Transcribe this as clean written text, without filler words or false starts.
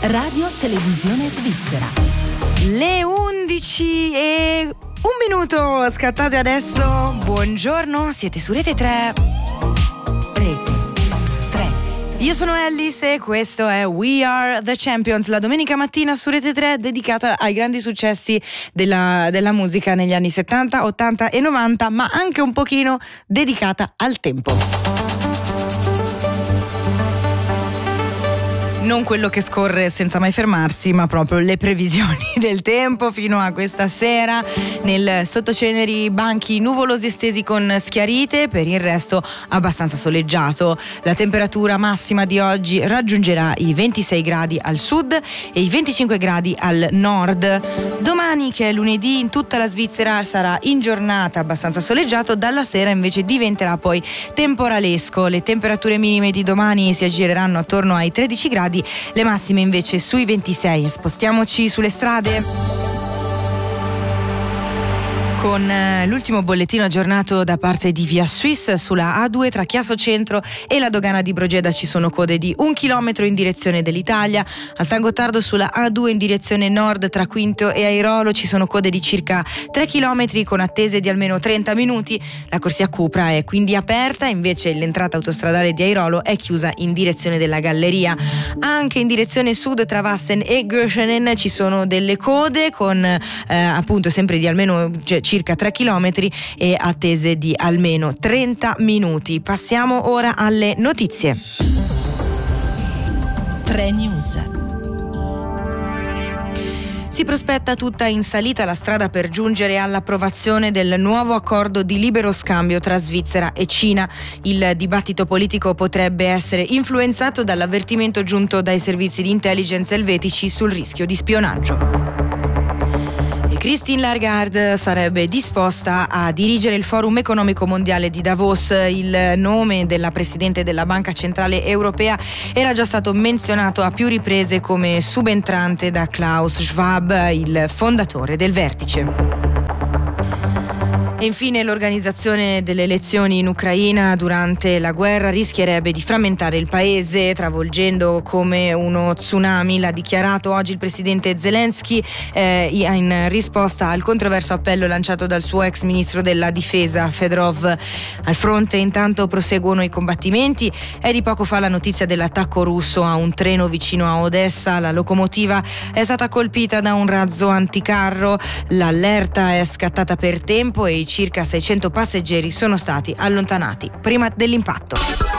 Radio Televisione Svizzera. Le 11:01 scattate adesso. Buongiorno, siete su Rete 3. Rete 3. Io sono Ellis e questo è We Are The Champions, la domenica mattina su Rete 3 dedicata ai grandi successi della musica negli anni 70, 80 e 90, ma anche un pochino dedicata al tempo. Non quello che scorre senza mai fermarsi, ma proprio le previsioni del tempo fino a questa sera. Nel sottoceneri banchi nuvolosi estesi con schiarite, per il resto abbastanza soleggiato. La temperatura massima di oggi raggiungerà i 26 gradi al sud e i 25 gradi al nord. Domani, che è lunedì, in tutta la Svizzera sarà in giornata abbastanza soleggiato, dalla sera invece diventerà poi temporalesco. Le temperature minime di domani si aggireranno attorno ai 13 gradi, le massime invece sui 26. Spostiamoci sulle strade con l'ultimo bollettino aggiornato da parte di Via Suisse. Sulla A2 tra Chiasso Centro e la dogana di Brogeda ci sono code di 1 chilometro in direzione dell'Italia. A San Gottardo sulla A2 in direzione nord tra Quinto e Airolo ci sono code di circa 3 chilometri con attese di almeno 30 minuti. La corsia Cupra è quindi aperta, invece l'entrata autostradale di Airolo è chiusa in direzione della Galleria. Anche in direzione sud tra Vassen e Göschenen ci sono delle code con appunto sempre di almeno circa 3 chilometri e attese di almeno 30 minuti. Passiamo ora alle notizie. 3 News. Si prospetta tutta in salita la strada per giungere all'approvazione del nuovo accordo di libero scambio tra Svizzera e Cina. Il dibattito politico potrebbe essere influenzato dall'avvertimento giunto dai servizi di intelligence elvetici sul rischio di spionaggio. Christine Lagarde sarebbe disposta a dirigere il Forum economico mondiale di Davos. Il nome della presidente della Banca Centrale Europea era già stato menzionato a più riprese come subentrante da Klaus Schwab, il fondatore del vertice. E infine l'organizzazione delle elezioni in Ucraina durante la guerra rischierebbe di frammentare il paese, travolgendo come uno tsunami. L'ha dichiarato oggi il presidente Zelensky in risposta al controverso appello lanciato dal suo ex ministro della difesa Fedorov. Al fronte intanto proseguono i combattimenti. È di poco fa la notizia dell'attacco russo a un treno vicino a Odessa. La locomotiva è stata colpita da un razzo anticarro. L'allerta è scattata per tempo e i circa 600 passeggeri sono stati allontanati prima dell'impatto.